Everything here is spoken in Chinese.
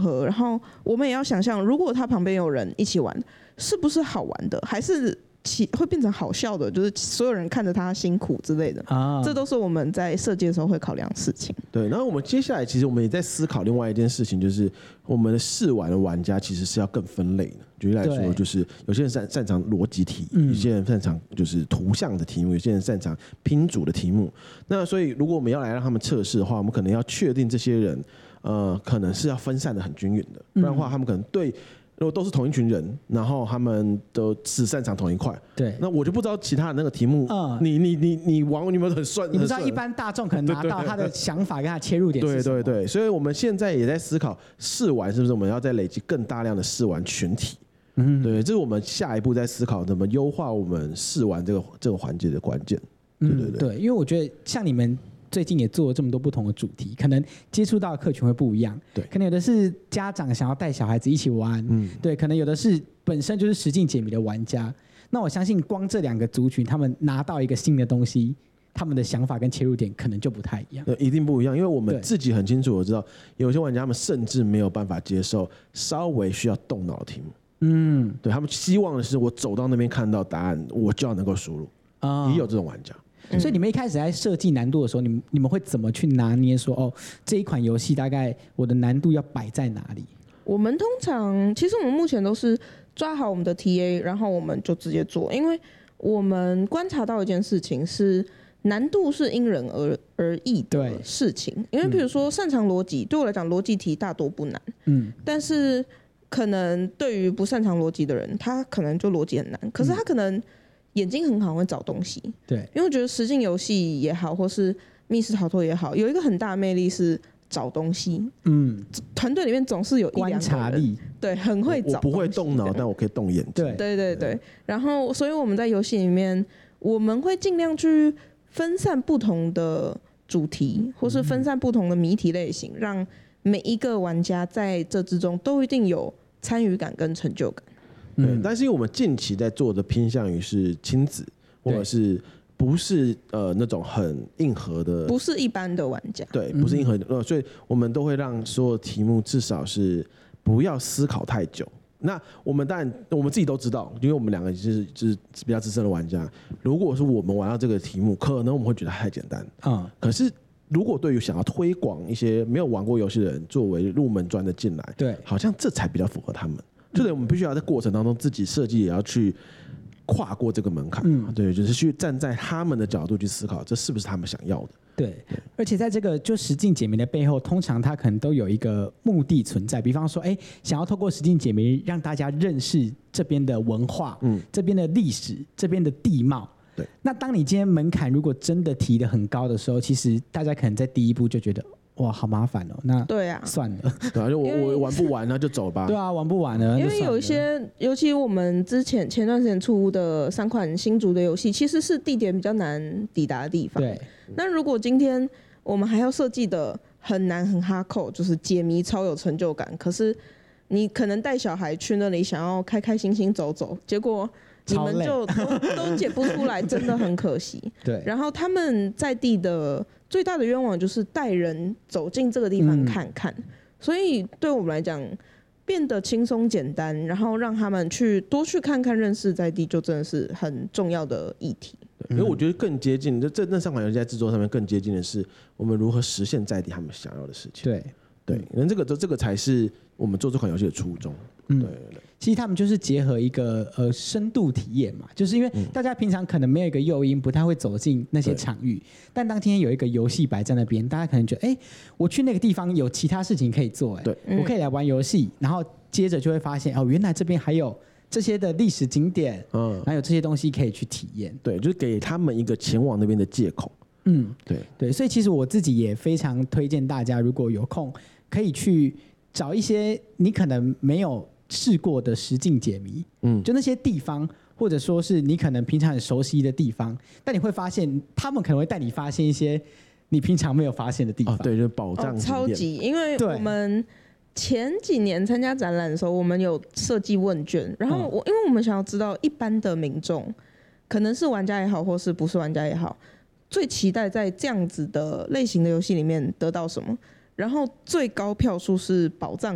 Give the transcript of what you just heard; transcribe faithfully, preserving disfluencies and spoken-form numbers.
合，然后我们也要想象，如果他旁边有人一起玩，是不是好玩的，还是会变成好笑的，就是所有人看着他辛苦之类的、啊、这都是我们在设计的时候会考量的事情。 对，然后我们接下来其实我们也在思考另外一件事情，就是我们的试玩的玩家其实是要更分类的。举例来说，就是有些人擅擅长逻辑题、嗯，有些人擅长就是图像的题目，有些人擅长拼组的题目。那所以如果我们要来让他们测试的话，我们可能要确定这些人呃可能是要分散的很均匀的，不然的话他们可能对。如果都是同一群人，然后他们都只擅长同一块， 对， 那我就不知道其他的那个题目，嗯、你你你你玩你们很顺， 你不知道一般大众可能拿到他的想法跟他切入点是什么。 对对对，所以我们现在也在思考试玩是不是我们要再累积更大量的试玩群体，嗯，对，这是我们下一步在思考怎么优化我们试玩这个这个环节的关键。对对对， 嗯、对，因为我觉得像你们。最近也做了这么多不同的主题，可能接触到的客群会不一样。 对， 可能有的是家长想要带小孩子一起玩，嗯，对，可能有的是本身就是实境解谜的玩家。那我相信，光这两个族群，他们拿到一个新的东西，他们的想法跟切入点可能就不太一样。 对，一定不一样，因为我们自己很清楚，我知道有些玩家他们甚至没有办法接受稍微需要动脑的题目。嗯，对他们希望的是我走到那边看到答案，我就要能够输入。啊、哦，也有这种玩家。 所以你们一开始在设计难度的时候，你们你们会怎么去拿捏说哦，这一款游戏大概我的难度要摆在哪里？ 我们通常其实我们目前都是抓好我们的 T A， 然后我们就直接做，因为我们观察到一件事情是难度是因人而而异的事情。因为比如说擅长逻辑，对我来讲逻辑题大多不难，嗯，但是可能对于不擅长逻辑的人，他可能就逻辑很难，可是他可能。眼睛很好，会找东西。 对， 因为我觉得实境游戏也好，或是密室逃脱也好，有一个很大的魅力是找东西。嗯，团队里面总是有一两个人观察力，对，很会找东西。 我不会动脑，但我可以动眼睛。 对， 对对对。然后，所以我们在游戏里面，我们会尽量去分散不同的主题，或是分散不同的谜题类型，让每一个玩家在这之中都一定有参与感跟成就感。 对，但是因为我们近期在做的偏向于是亲子，或者是不是呃那种很硬核的， 不是一般的玩家， 对，不是硬核的，呃，所以我们都会让所有题目至少是不要思考太久。那我们当然我们自己都知道，因为我们两个就是就是比较资深的玩家，如果是我们玩到这个题目，可能我们会觉得太简单啊、嗯。可是如果对于想要推广一些没有玩过游戏的人作为入门砖的进来， 对， 好像这才比较符合他们。就得我们必须要在过程当中自己设计，也要去跨过这个门槛。嗯，对，就是去站在他们的角度去思考，这是不是他们想要的。 对，而且在这个就实境解谜的背后，通常它可能都有一个目的存在。比方说，哎，想要透过实境解谜让大家认识这边的文化，嗯，这边的历史，这边的地貌。 对， 那当你今天门槛如果真的提得很高的时候，其实大家可能在第一步就觉得。哇，好麻烦哦！那对啊， 算了， 对啊，就我我玩不完，那就走吧。 对啊，玩不完了。 因为有一些，尤其我们之前前段时间出的三款新竹的游戏，其实是地点比较难抵达的地方。 对。 那如果今天我们还要设计的很难很哈扣，就是解谜超有成就感，可是你可能带小孩去那里想要开开心心走走，结果你们就 都, 都解不出来，真的很可惜。 对。 然后他们在地的。最大的愿望就是带人走进这个地方看看，嗯、所以对我们来讲，变得轻松简单，然后让他们去多去看看、认识在地，就真的是很重要的议题。 因为我觉得更接近，这那三款游戏在制作上面更接近的是我们如何实现在地他们想要的事情。 对对，那这个这个才是我们做这款游戏的初衷。嗯，对对。 其实他们就是结合一个呃深度体验嘛，就是因为大家平常可能没有一个诱因，不太会走进那些场域，但当今天有一个游戏摆在那边，大家可能觉得，哎，我去那个地方有其他事情可以做，哎， 对， 我可以来玩游戏，然后接着就会发现，哦，原来这边还有这些的历史景点，嗯，然后有这些东西可以去体验， 对，就是给他们一个前往那边的借口。 嗯， 对对，所以其实我自己也非常推荐大家，如果有空可以去找一些你可能没有试过的实境解谜，嗯，就那些地方，或者说是你可能平常很熟悉的地方，但你会发现他们可能会带你发现一些你平常没有发现的地方。 哦，对，就是宝藏、哦、 超级，因为我们前几年参加展览的时候，我们有设计问卷，然后我、嗯、因为我们想要知道一般的民众，可能是玩家也好，或是不是玩家也好，最期待在这样子的类型的游戏里面得到什么，然后最高票数是宝藏